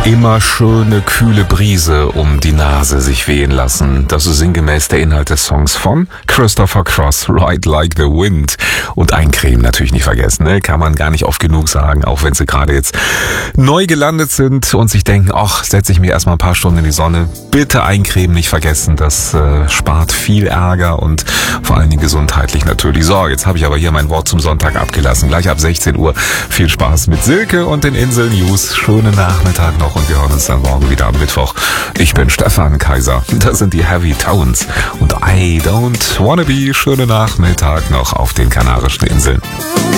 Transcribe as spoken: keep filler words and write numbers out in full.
Immer schöne, kühle Brise um die Nase sich wehen lassen. Das ist sinngemäß der Inhalt des Songs von Christopher Cross, Ride Like the Wind. Und eincremen natürlich nicht vergessen, ne? Kann man gar nicht oft genug sagen, auch wenn sie gerade jetzt neu gelandet sind und sich denken, ach, setze ich mir erstmal ein paar Stunden in die Sonne. Bitte eincremen nicht vergessen, das äh, spart viel Ärger und vor allen Dingen gesundheitlich natürlich. So, jetzt habe ich aber hier mein Wort zum Sonntag abgelassen. Gleich ab sechzehn Uhr viel Spaß mit Silke und den Insel News. Schönen Nachmittag noch und wir hören uns dann morgen wieder am Mittwoch. Ich bin Stefan Kaiser. Das sind die Heavy Tones und I Don't Wanna Be. Schönen Nachmittag noch auf den Kanarischen Inseln.